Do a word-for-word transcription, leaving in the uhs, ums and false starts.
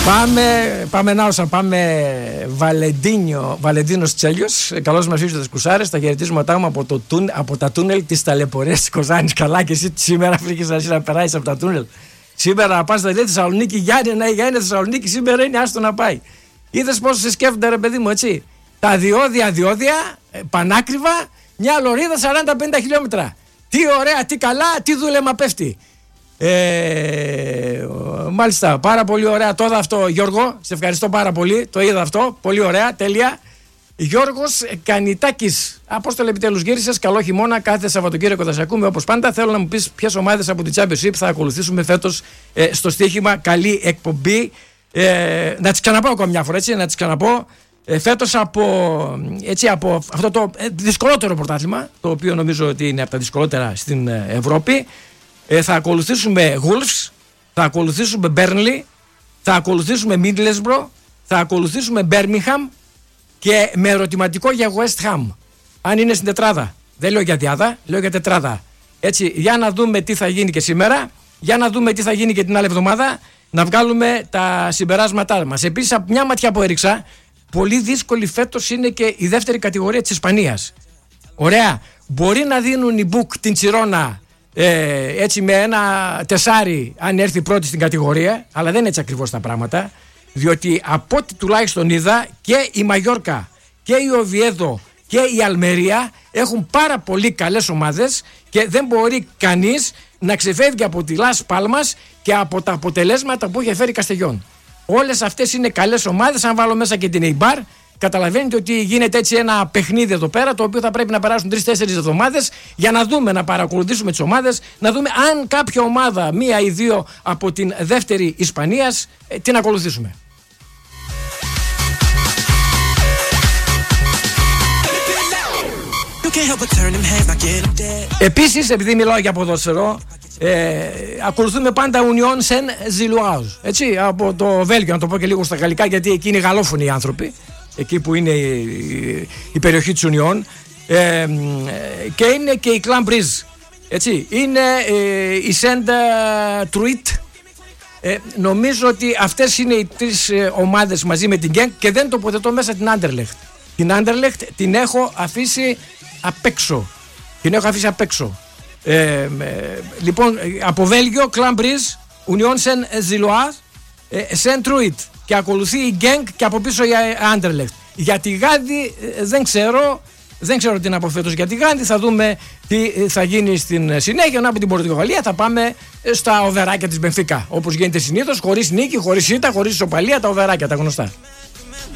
Πάμε, πάμε Νάουσα, πάμε Βαλεντίνιο, Βαλεντίνος Τσέλιος. Καλώς μας ήρθατε στις Κουσάρες. Τα χαιρετίσματά μου από, το τουν, από τα τούνελ της ταλαιπωρίας της Κοζάνης. Καλά, και εσύ σήμερα βρήκες να, να περάσεις από τα τούνελ. Σήμερα να πας στα λέει Θεσσαλονίκη, Γιάννη, να είναι Θεσσαλονίκη, σήμερα είναι άστο να πάει. Είδες πώς σε σκέφτονται, ρε παιδί μου, έτσι. Τα διόδια, διόδια, πανάκριβα, μια λωρίδα σαράντα πενήντα χιλιόμετρα. Τι ωραία, τι καλά, τι δούλεμα πέφτει. Ε, μάλιστα, πάρα πολύ ωραία. Το είδα αυτό, Γιώργο. Σε ευχαριστώ πάρα πολύ. Το είδα αυτό. Πολύ ωραία, τέλεια. Γιώργος Κανιτάκης. Απόστολε, επιτέλους γύρισες. Καλό χειμώνα. Κάθε Σαββατοκύριακο θα σε ακούμε όπως πάντα. Θέλω να μου πεις ποιες ομάδες από την Championship θα ακολουθήσουμε φέτος ε, στο στοίχημα. Καλή εκπομπή. Ε, να τις ξαναπώ ακόμα μια φορά, έτσι. Να τις ξαναπώ. Ε, φέτος από, έτσι, από αυτό το ε, δυσκολότερο πρωτάθλημα, το οποίο νομίζω ότι είναι από τα δυσκολότερα στην ε, Ευρώπη. Ε, θα ακολουθήσουμε Wolves, θα ακολουθήσουμε Burnley, θα ακολουθήσουμε Middlesbrough, θα ακολουθήσουμε Birmingham και με ερωτηματικό για West Ham. Αν είναι στην τετράδα. Δεν λέω για διάδα, λέω για τετράδα. Έτσι, για να δούμε τι θα γίνει και σήμερα, για να δούμε τι θα γίνει και την άλλη εβδομάδα, να βγάλουμε τα συμπεράσματά μας. Επίσης, από μια ματιά που έριξα, πολύ δύσκολη φέτος είναι και η δεύτερη κατηγορία της Ισπανίας. Ωραία. Μπορεί να δίνουν οι Μπουκ την Τσιρόνα ε, έτσι με ένα τεσάρι αν έρθει πρώτη στην κατηγορία, αλλά δεν είναι έτσι ακριβώς τα πράγματα, διότι από ό,τι τουλάχιστον είδα και η Μαγιόρκα και η Οβιέδο και η Αλμερία έχουν πάρα πολύ καλές ομάδες και δεν μπορεί κανείς να ξεφεύγει από τη Λας Πάλμας και από τα αποτελέσματα που είχε φέρει η Καστεγιόν. Όλες αυτές είναι καλές ομάδες. Αν βάλω μέσα και την Eibar, καταλαβαίνετε ότι γίνεται έτσι ένα παιχνίδι εδώ πέρα, το οποίο θα πρέπει να περάσουν τρεις-τέσσερις εβδομάδες για να δούμε, να παρακολουθήσουμε τις ομάδες, να δούμε αν κάποια ομάδα, μία ή δύο από την δεύτερη Ισπανίας, ε, την ακολουθήσουμε. Επίσης, επειδή μιλάω για ποδόσφαιρο, ε, ακολουθούμε πάντα Union Saint-Gilloise, έτσι, από το Βέλγιο, να το πω και λίγο στα γαλλικά, γιατί εκεί είναι γαλλόφωνοι οι άνθρωποι, εκεί που είναι η, η, η περιοχή της Union, ε, και είναι και η Clan Brise, έτσι, είναι ε, η Saint-Truit. Ε, νομίζω ότι αυτές είναι οι τρεις ε, ομάδες μαζί με την Genk και δεν τοποθετώ μέσα την Anderlecht. Την Anderlecht την έχω αφήσει απ' έξω. Την έχω αφήσει απ' έξω. Ε, ε, λοιπόν, από Βέλγιο, Clan Brise, Union Saint-Gilloise, ε, Saint-Truit και ακολουθεί η Genk και από πίσω η Anderlecht. Για τη Γάνδη ε, δεν ξέρω, δεν ξέρω τι να πω φέτος για τη Γάνδη. Θα δούμε τι θα γίνει στην συνέχεια. Να από την Πορτογαλία θα πάμε στα οβεράκια της Μπενφίκα. Όπως γίνεται συνήθως, χωρίς νίκη, χωρίς ήττα, χωρίς ισοπαλία, τα οβεράκια, τα γνωστά.